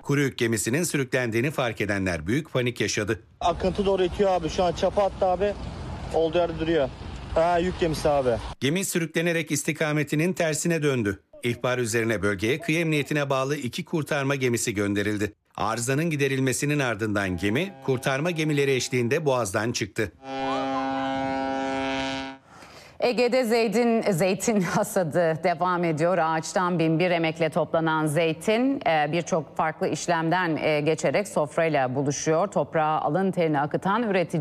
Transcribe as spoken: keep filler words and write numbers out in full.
Kuru yük gemisinin sürüklendiğini fark edenler büyük panik yaşadı. Akıntı doğru itiyor abi. Şu an çapa attı abi. Olduğu yerde duruyor. Ha, yük gemisi abi. Gemi sürüklenerek istikametinin tersine döndü. İhbar üzerine bölgeye kıyı emniyetine bağlı iki kurtarma gemisi gönderildi. Arızanın giderilmesinin ardından gemi kurtarma gemileri eşliğinde Boğaz'dan çıktı. Ege'de zeytin, zeytin hasadı devam ediyor. Ağaçtan bin bir emekle toplanan zeytin birçok farklı işlemden geçerek sofrayla buluşuyor. Toprağa alın terini akıtan üretici